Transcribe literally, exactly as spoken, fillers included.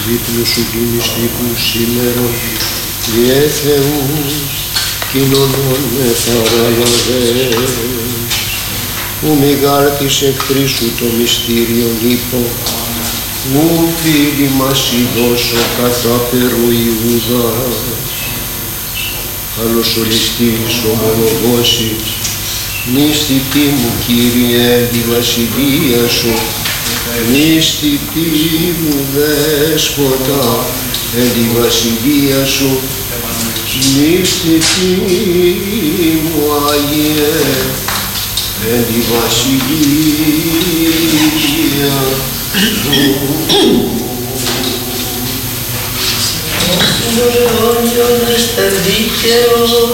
δίπλου σου τη μυστικού σήμερον, διέ Θεού κοινωνών με παραλαβές, ου μη γάρτης εχθροί σου το μυστήριον είπω, ου φίλοι μας ειδώσω κατά Περού Ιούδα, καλοσολιστής ομολογώσεις, μυστική μου Κύριε τη βασιλεία σου, μυστική μου Δέσποτα εν τη βασιλεία σου, μυστική μου Άγιε εν τη βασιλεία σου. Όνειον εστε δίκαιος